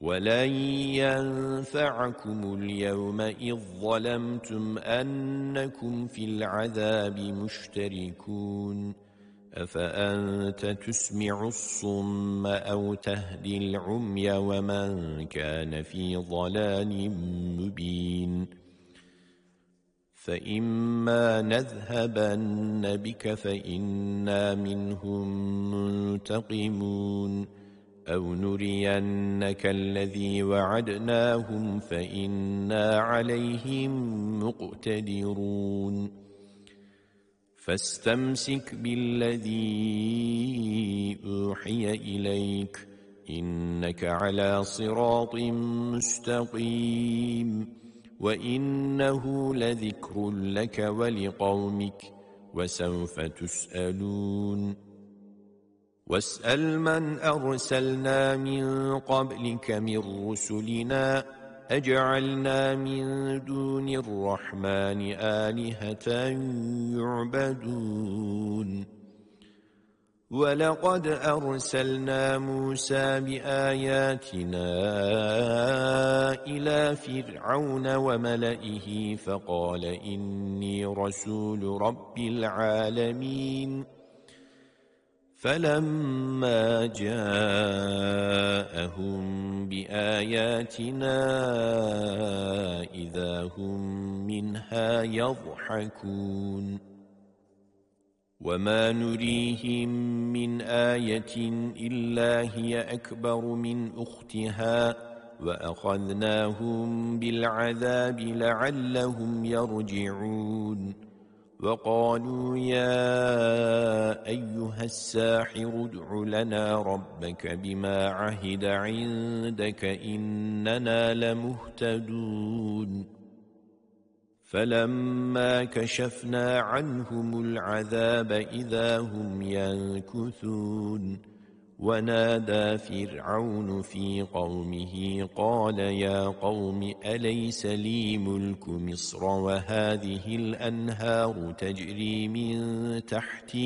ولن ينفعكم اليوم إذ ظلمتم أنكم في العذاب مشتركون أفأنت تسمع الصم أو تهدي العمي ومن كان في ضلال مبين فإما نذهبن بك فإنا منهم منتقمون أو نرينك الذي وعدناهم فإنا عليهم مقتدرون فاستمسك بالذي أوحي إليك إنك على صراط مستقيم وإنه لذكر لك ولقومك وسوف تسألون واسأل من أرسلنا من قبلك من رسلنا أجعلنا من دون الرحمن آلهة يعبدون ولقد أرسلنا موسى بآياتنا إلى فرعون وملئه فقال إني رسول رب العالمين فلما جاءهم بآياتنا إذا هم منها يضحكون وما نريهم من آية إلا هي أكبر من أختها وأخذناهم بالعذاب لعلهم يرجعون وقالوا يا أيها الساحر ادع لنا ربك بما عهد عندك إننا لمهتدون فلما كشفنا عنهم العذاب إذا هم ينكثون ونادى فرعون في قومه قال يا قوم أليس لي ملك مصر وهذه الأنهار تجري من تحتي